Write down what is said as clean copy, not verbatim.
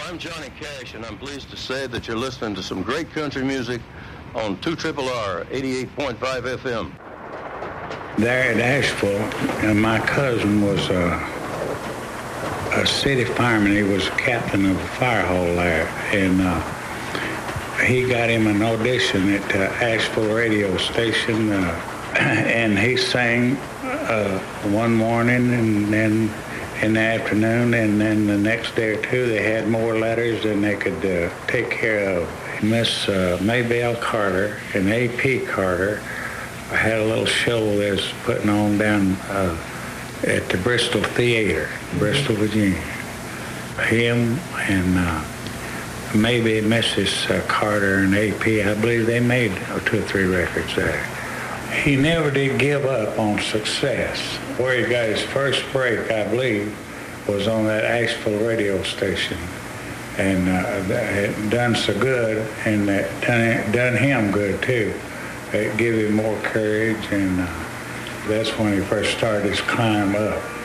I'm Johnny Cash, and I'm pleased to say that you're listening to some great country music on 2RRR 88.5 FM. There at Asheville, and my cousin was a city fireman. He was captain of a fire hall there, and he got him an audition at the Asheville radio station, and he sang one morning, and then in the afternoon, and then the next day or two they had more letters than they could take care of. Miss Maybelle Carter and A.P. Carter had a little show they was putting on down at the Bristol Theater, Bristol, Virginia. Him and maybe Mrs. Carter and A.P., I believe they made 2 or 3 records there. He never did give up on success. Where he got his first break, I believe, was on that Asheville radio station. And it done so good, and it done him good, too. It gave him more courage, and that's when he first started his climb up.